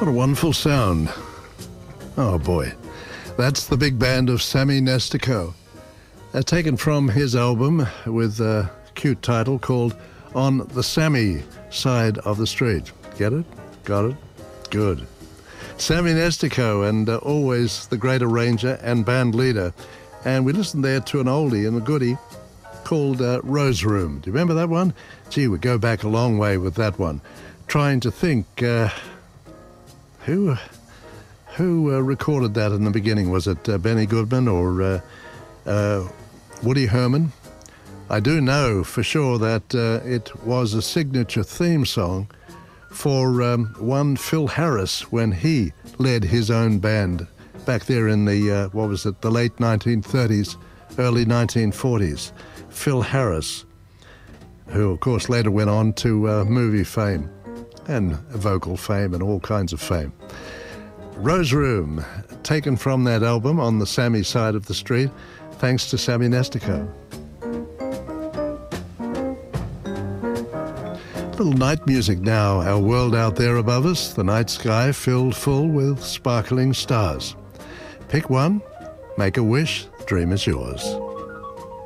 What a wonderful sound. Oh boy. That's the big band of Sammy Nestico. Taken from his album with a cute title called On the Sammy Side of the Street. Get it? Got it? Good. Sammy Nestico, and always the great arranger and band leader. And we listened there to an oldie and a goodie called Rose Room. Do you remember that one? Gee, we go back a long way with that one. Trying to think, who recorded that in the beginning? Was it Benny Goodman or Woody Herman? I do know for sure that it was a signature theme song for one Phil Harris when he led his own band back there in the, the late 1930s, early 1940s. Phil Harris, who of course later went on to movie fame and vocal fame and all kinds of fame. Rose Room, taken from that album On the Sammy Side of the Street, thanks to Sammy Nestico. Little night music now, our world out there above us, the night sky filled full with sparkling stars. Pick one, make a wish, dream is yours.